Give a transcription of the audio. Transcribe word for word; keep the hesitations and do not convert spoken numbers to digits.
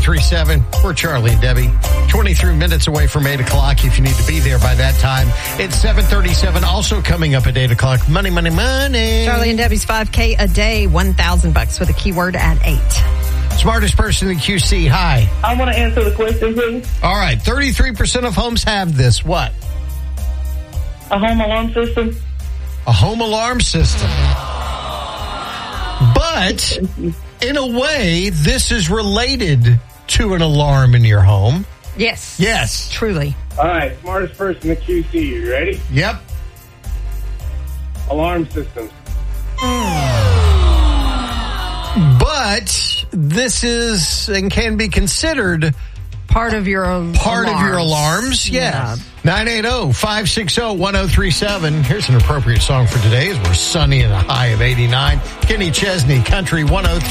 three seven. We're Charlie and Debbie. twenty-three minutes away from eight o'clock if you need to be there by that time. It's seven thirty-seven. Also coming up at eight o'clock. Money, money, money. Charlie and Debbie's five K a day, one thousand bucks with a keyword at eight. Smartest person in Q C. Hi. I want to answer the question, please. All right. thirty-three percent of homes have this. What? A home alarm system. A home alarm system. But in a way, this is related to an alarm in your home. Yes. Yes. Truly. All right, smartest person in Q C. You ready? Yep. Alarm systems. But this is and can be considered part of your part alarms. of your alarms. Yeah. Yes. nine eight zero, five six zero, one zero three seven. Here's an appropriate song for today as we're sunny and a high of eighty-nine. Kenny Chesney, Country one oh three.